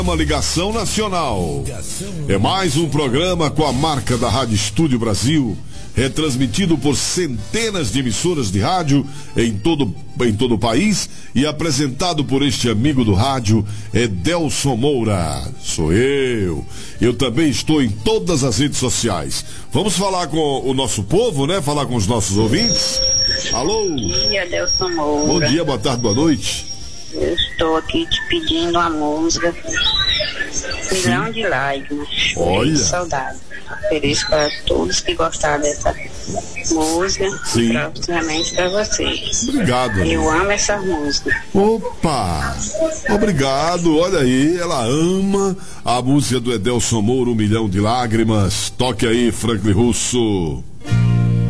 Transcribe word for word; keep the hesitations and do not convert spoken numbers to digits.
Uma ligação nacional. É mais um programa com a marca da Rádio Estúdio Brasil, retransmitido por centenas de emissoras de rádio em todo, em todo o país e apresentado por este amigo do rádio, Edelson Moura. Sou eu. Eu também estou em todas as redes sociais. Vamos falar com o nosso povo, né? Falar com os nossos ouvintes. Alô? Bom dia, Edelson Moura. Bom dia, boa tarde, boa noite. Eu estou aqui te pedindo uma música, Milhão de Lágrimas. Olha. Saudade. Ofereço para todos que gostaram dessa música. Sim. E principalmente para você. Obrigado. Eu amo essa música. Opa! Obrigado, olha aí, ela ama a música do Edelson Moura, Um Milhão de Lágrimas. Toque aí, Franklin Russo.